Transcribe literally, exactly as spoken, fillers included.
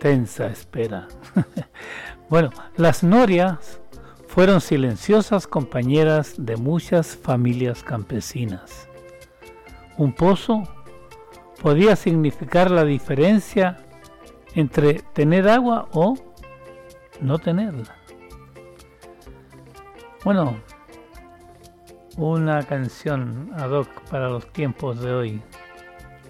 tensa espera. Bueno, las norias fueron silenciosas compañeras de muchas familias campesinas. Un pozo podía significar la diferencia entre tener agua o no tenerla. Bueno, una canción ad hoc para los tiempos de hoy.